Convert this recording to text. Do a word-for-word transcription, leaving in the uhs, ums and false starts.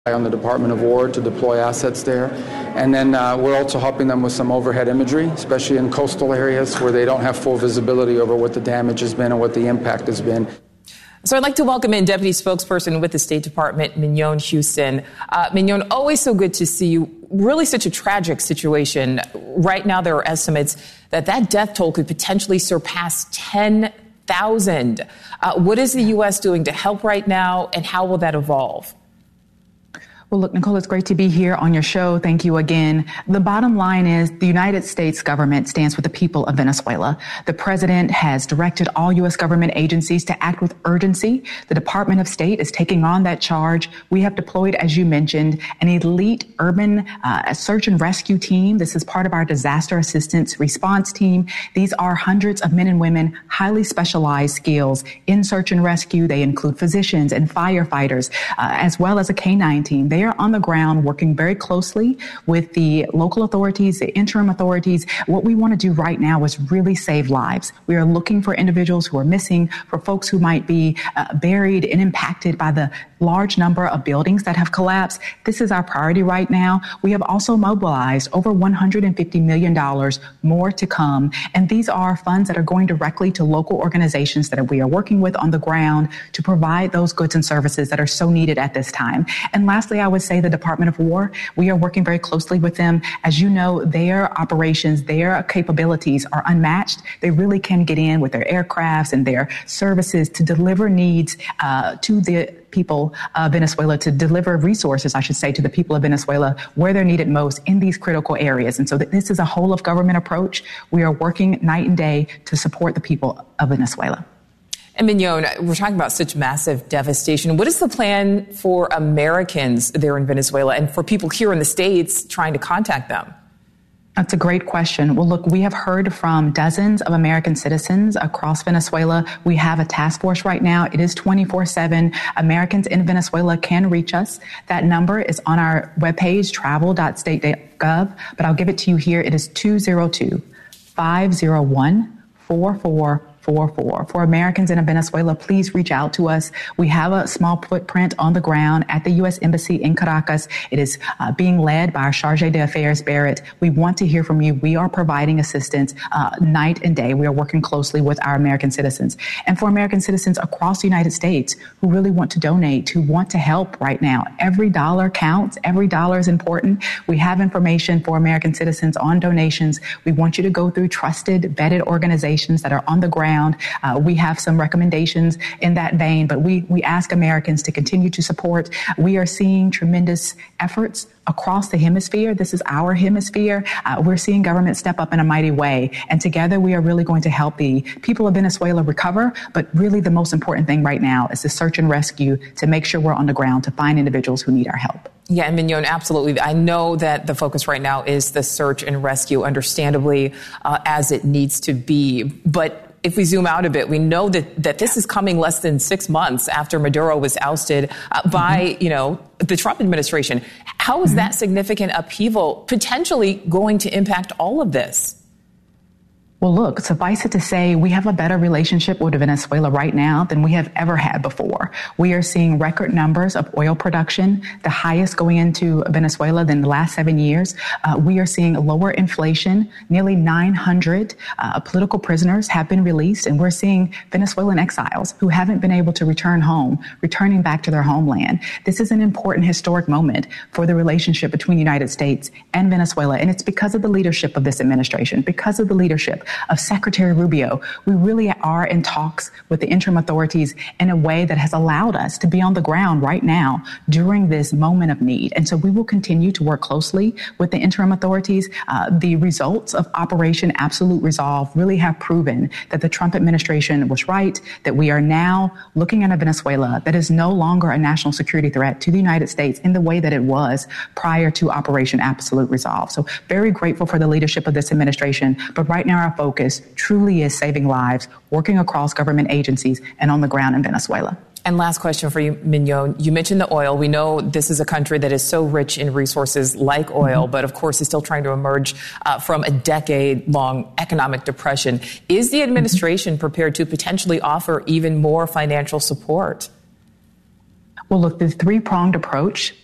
on the Department of War to deploy assets there. And then uh, we're also helping them with some overhead imagery, especially in coastal areas where they don't have full visibility over what the damage has been and what the impact has been. So I'd like to welcome in Deputy Spokesperson with the State Department, Mignon Houston. Uh, Mignon, always so good to see you. Really such a tragic situation. Right now, there are estimates that that death toll could potentially surpass ten thousand. Uh, what is the U S doing to help right now, and how will that evolve? Well, look, Nicole, it's great to be here on your show. Thank you again. The bottom line is the United States government stands with the people of Venezuela. The president has directed all U S government agencies to act with urgency. The Department of State is taking on that charge. We have deployed, as you mentioned, an elite urban uh, search and rescue team. This is part of our disaster assistance response team. These are hundreds of men and women, highly specialized skills in search and rescue. They include physicians and firefighters, uh, as well as a K nine team. They are on the ground working very closely with the local authorities, the interim authorities. What we want to do right now is really save lives. We are looking for individuals who are missing, for folks who might be uh, buried and impacted by the large number of buildings that have collapsed. This is our priority right now. We have also mobilized over one hundred fifty million dollars, more to come. And these are funds that are going directly to local organizations that we are working with on the ground to provide those goods and services that are so needed at this time. And lastly, I would say the Department of War, we are working very closely with them. As you know, their operations, their capabilities are unmatched. They really can get in with their aircrafts and their services to deliver needs uh, to the people of Venezuela, to deliver resources, I should say, to the people of Venezuela where they're needed most in these critical areas. And so this is a whole of government approach. We are working night and day to support the people of Venezuela. And Mignon, we're talking about such massive devastation. What is the plan for Americans there in Venezuela and for people here in the States trying to contact them? That's a great question. Well, look, we have heard from dozens of American citizens across Venezuela. We have a task force right now. It is twenty-four seven. Americans in Venezuela can reach us. That number is on our webpage, travel dot state dot gov. But I'll give it to you here. It is two oh two, five oh one, four four four four. For Americans in Venezuela, please reach out to us. We have a small footprint on the ground at the U S Embassy in Caracas. It is uh, being led by our Charge d'Affaires, Barrett. We want to hear from you. We are providing assistance uh, night and day. We are working closely with our American citizens. And for American citizens across the United States who really want to donate, who want to help right now, every dollar counts. Every dollar is important. We have information for American citizens on donations. We want you to go through trusted, vetted organizations that are on the ground. Uh, we have some recommendations in that vein, but we, we ask Americans to continue to support. We are seeing tremendous efforts across the hemisphere. This is our hemisphere. Uh, we're seeing government step up in a mighty way. And together we are really going to help the people of Venezuela recover. But really the most important thing right now is to search and rescue, to make sure we're on the ground to find individuals who need our help. Yeah, and Mignon, absolutely. I know that the focus right now is the search and rescue, understandably, uh, as it needs to be. But if we zoom out a bit, we know that, that this is coming less than six months after Maduro was ousted uh, by, mm-hmm. you know, the Trump administration. How is mm-hmm. that significant upheaval potentially going to impact all of this? Well, look, suffice it to say, we have a better relationship with Venezuela right now than we have ever had before. We are seeing record numbers of oil production, the highest going into Venezuela than the last seven years. Uh, we are seeing lower inflation. Nearly nine hundred uh, political prisoners have been released, and we're seeing Venezuelan exiles who haven't been able to return home, returning back to their homeland. This is an important historic moment for the relationship between the United States and Venezuela, and it's because of the leadership of this administration, because of the leadership of Secretary Rubio. We really are in talks with the interim authorities in a way that has allowed us to be on the ground right now during this moment of need. And so we will continue to work closely with the interim authorities. Uh, the results of Operation Absolute Resolve really have proven that the Trump administration was right, that we are now looking at a Venezuela that is no longer a national security threat to the United States in the way that it was prior to Operation Absolute Resolve. So very grateful for the leadership of this administration. But right now, our focus truly is saving lives, working across government agencies and on the ground in Venezuela. And last question for you, Mignon. You mentioned the oil. We know this is a country that is so rich in resources like oil, mm-hmm. but of course is still trying to emerge uh, from a decade-long economic depression. Is the administration mm-hmm. prepared to potentially offer even more financial support? Well, look, the three-pronged approach